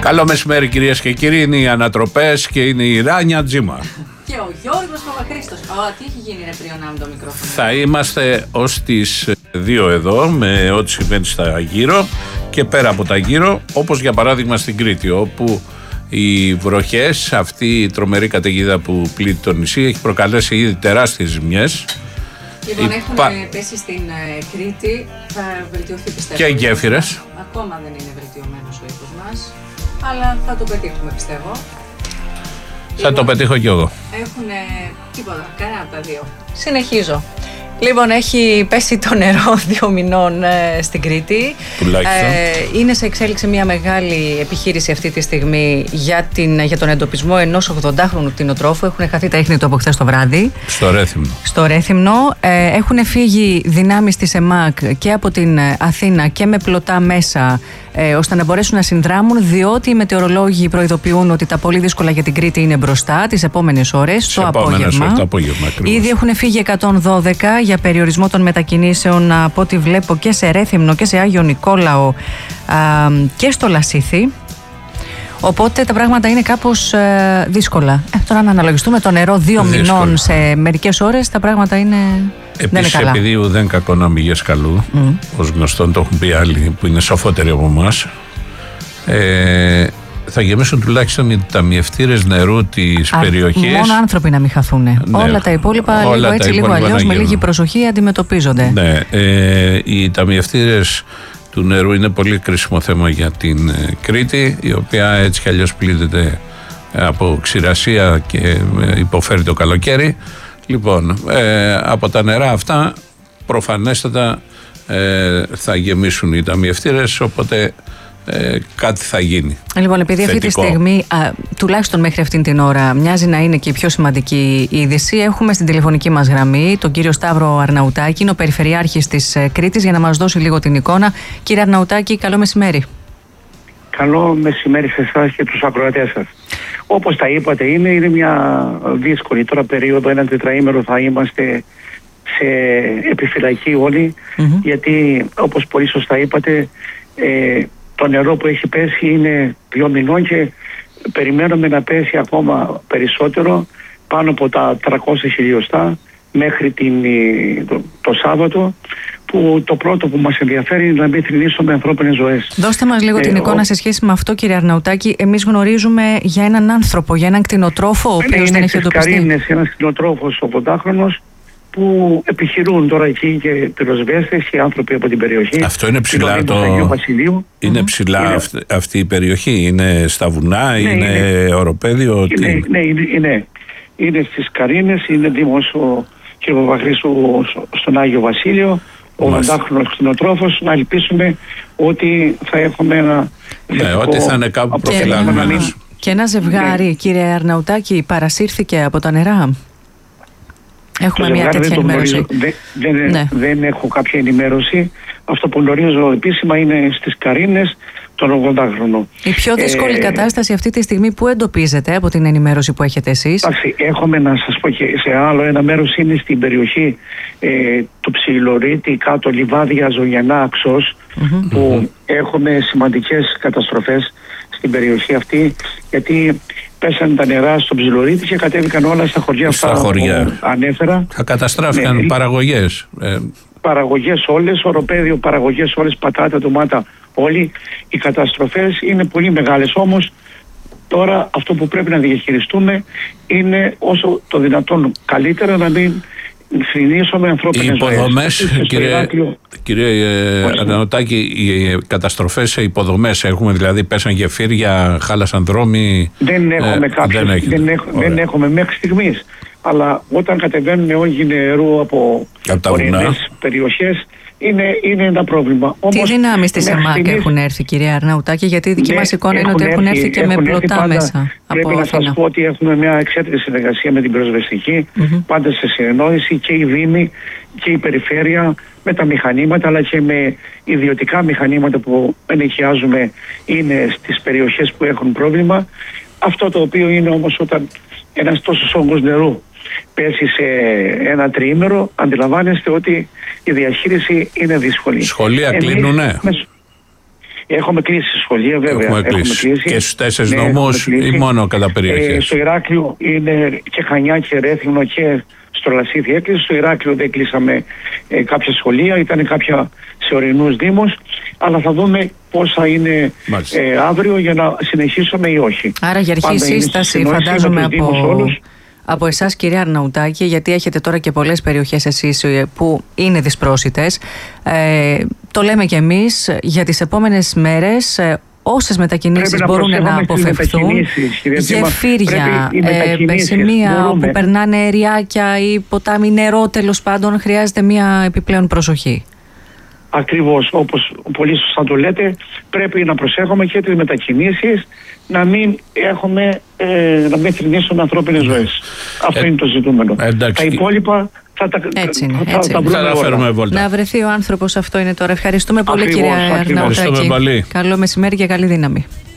Καλό μεσημέρι, κυρίες και κύριοι. Είναι οι ανατροπές και είναι η Ράνια Τζίμα. Και ο Γιώργος Παπαχρήστος. Τι έχει γίνει, ρε Πριονά, με το μικρόφωνο. Θα είμαστε ως τις 2 εδώ με ό,τι συμβαίνει στα γύρω και πέρα από τα γύρω, όπως για παράδειγμα στην Κρήτη, όπου οι βροχές, αυτή η τρομερή καταιγίδα που πλήττει το νησί, έχει προκαλέσει ήδη τεράστιες ζημιές. Λοιπόν, έχουν πέσει στην Κρήτη, θα βελτιωθεί πιστεύω. Και γέφυρες. Ακόμα δεν είναι βελτιωμένος ο ήχος μας, αλλά θα το πετύχουμε πιστεύω. Θα το πετύχω κι εγώ. Έχουν τίποτα, κανένα από τα δύο. Συνεχίζω. Λοιπόν, έχει πέσει το νερό 2 μηνών στην Κρήτη. Τουλάχιστον. Είναι σε εξέλιξη μια μεγάλη επιχείρηση αυτή τη στιγμή για τον εντοπισμό ενός 80χρονου κτηνοτρόφου. Έχουν χαθεί τα ίχνη του από χθες το βράδυ. Στο Ρέθυμνο. Έχουν φύγει δυνάμεις της ΕΜΑΚ και από την Αθήνα και με πλωτά μέσα, ώστε να μπορέσουν να συνδράμουν, διότι οι μετεωρολόγοι προειδοποιούν ότι τα πολύ δύσκολα για την Κρήτη είναι μπροστά τις επόμενες ώρες, το απόγευμα. Ήδη έχουν φύγει 112 για περιορισμό των μετακινήσεων, από ό,τι βλέπω, και σε Ρέθυμνο και σε Άγιο Νικόλαο και στο Λασίθι. Οπότε τα πράγματα είναι κάπως δύσκολα. Τώρα να αναλογιστούμε το νερό 2 μηνών σε μερικές ώρες, τα πράγματα είναι. Επίσης, επειδή ουδέν κακόν αμυγές καλού, ως γνωστόν το έχουν πει άλλοι που είναι σοφότεροι από εμάς, θα γεμίσουν τουλάχιστον οι ταμιευτήρες νερού της περιοχής. Μόνο άνθρωποι να μην χαθούν. Ναι, όλα τα υπόλοιπα λίγο έτσι, λίγο αλλιώς, με λίγη προσοχή αντιμετωπίζονται. Ναι, οι ταμιευτήρες του νερού είναι πολύ κρίσιμο θέμα για την Κρήτη, η οποία έτσι κι αλλιώς πλήττεται από ξηρασία και υποφέρει το καλοκαίρι. Λοιπόν, από τα νερά αυτά προφανέστατα θα γεμίσουν οι ταμιευτήρες, οπότε κάτι θα γίνει. Λοιπόν, επειδή αυτή τη στιγμή, τουλάχιστον μέχρι αυτήν την ώρα, μοιάζει να είναι και η πιο σημαντική είδηση, έχουμε στην τηλεφωνική μας γραμμή τον κύριο Σταύρο Αρναουτάκη, είναι ο Περιφερειάρχης της Κρήτης, για να μας δώσει λίγο την εικόνα. Κύριε Αρναουτάκη, καλό μεσημέρι. Καλό μεσημέρι σε εσάς και τους ακροατές σας. Όπως τα είπατε, είναι μια δύσκολη τώρα περίοδο, 1 τετραήμερο θα είμαστε σε επιφυλακή όλοι, γιατί όπως πολύ σωστά είπατε, το νερό που έχει πέσει είναι 2 μηνών και περιμένουμε να πέσει ακόμα περισσότερο, πάνω από τα 300 χιλιοστά μέχρι το Σάββατο, που το πρώτο που μας ενδιαφέρει είναι να μην θρηνήσουμε ανθρώπινες ζωές. Δώστε μας λίγο την εικόνα σε σχέση με αυτό, κύριε Αρναουτάκη. Εμείς γνωρίζουμε για έναν άνθρωπο, για έναν κτηνοτρόφο, ο οποίος δεν έχει εντοπιστεί. Είναι ένας κτηνοτρόφος 80χρονος που επιχειρούν τώρα εκεί και πυροσβέστες και άνθρωποι από την περιοχή. Αυτό είναι ψηλά Είναι ψηλά αυτή η περιοχή, είναι στα βουνά, είναι οροπέδιο. Είναι στις Καρίνες, είναι δήμος ο κ. Παπαχρήστου στον Άγιο Βασίλειο, ο 80χρονος κτηνοτρόφος. Να ελπίσουμε ότι θα έχουμε ένα ότι θα είναι κάπου προφυλαγμένος. Και ένα ζευγάρι, κύριε Αρναουτάκη, παρασύρθηκε από τα νερά. Έχουμε μια τέτοια ενημέρωση. Δεν έχω κάποια ενημέρωση. Αυτό που γνωρίζω επίσημα είναι στις Καρίνες τον 80χρονο. Η πιο δύσκολη κατάσταση αυτή τη στιγμή που εντοπίζεται από την ενημέρωση που έχετε εσείς? Έχουμε να σας πω και σε άλλο ένα μέρος, είναι στην περιοχή του Ψιλορίτη, κάτω Λιβάδια, Ζωγενά, Αξός, που έχουμε σημαντικές καταστροφές στην περιοχή αυτή, γιατί πέσανε τα νερά στο Ψιλορίτη και κατέβηκαν όλα στα χωριά αυτά που ανέφερα. Θα καταστράφηκαν παραγωγές. Παραγωγές όλες, οροπέδιο, παραγωγές όλες, πατάτα, ντομάτα, όλοι. Οι καταστροφές είναι πολύ μεγάλες, όμως τώρα αυτό που πρέπει να διαχειριστούμε είναι όσο το δυνατόν καλύτερα να μην θρηνήσουμε ανθρώπινες ζωές. Οι υποδομές, κύριε Αρναουτάκη, οι καταστροφές σε υποδομές έχουμε, δηλαδή πέσαν γεφύρια, χάλασαν δρόμοι? Δεν έχουμε δεν έχουμε μέχρι στιγμής. Αλλά όταν κατεβαίνουν όγγι νερού από ορεινές περιοχές, είναι ένα πρόβλημα. Τι δυνάμεις της ΕΜΑΚ έχουν έρθει, κυρία Αρναουτάκη? Γιατί η δική μας εικόνα είναι ότι έχουν έρθει και με πλωτά μέσα. Πρέπει να σας πω ότι έχουμε μια εξαίρετη συνεργασία με την πυροσβεστική, πάντα σε συνεννόηση, και η Δήμη και η Περιφέρεια, με τα μηχανήματα, αλλά και με ιδιωτικά μηχανήματα που ενοικιάζουμε είναι στις περιοχές που έχουν πρόβλημα. Αυτό το οποίο είναι όμως, όταν ένας τόσος όγκος νερού πέσει σε ένα τριήμερο, αντιλαμβάνεστε ότι η διαχείριση είναι δύσκολη. Σχολεία κλείνουνε? Έχουμε κλείσει σχολεία, βέβαια. Έχουμε κλείσει. Και στους 4 νομούς ή μόνο κατά περιοχές? Στο Ηράκλειο είναι και Χανιά και Ρέθυμνο και στο Λασίθι έκλεισε. Στο Ηράκλειο δεν κλείσαμε κάποια σχολεία, ήταν κάποια σε ορεινούς δήμους, αλλά θα δούμε πώς θα είναι αύριο για να συνεχίσουμε ή όχι. Άρα για αρχή σύσταση φαντάζομαι από εσάς, κυρία Αρναουτάκη, γιατί έχετε τώρα και πολλές περιοχές εσείς που είναι δυσπρόσιτες, το λέμε και εμείς, για τις επόμενες μέρες όσες μετακινήσεις μπορούν να αποφευθούν, γεφύρια, σημεία όπου περνάνε αεριάκια ή ποτάμι νερό, τέλος πάντων, χρειάζεται μια επιπλέον προσοχή. Ακριβώς, όπως πολύ σωστά το λέτε, πρέπει να προσέχουμε και τις μετακινήσεις, να μην θρηνήσουμε ανθρώπινες ζωές. Αυτό είναι το ζητούμενο. Τα υπόλοιπα θα τα φέρουμε βόλτα. Να βρεθεί ο άνθρωπος, αυτό είναι τώρα. Ευχαριστούμε πολύ, κυρία Αρναουτάκη. Καλό μεσημέρι και καλή δύναμη.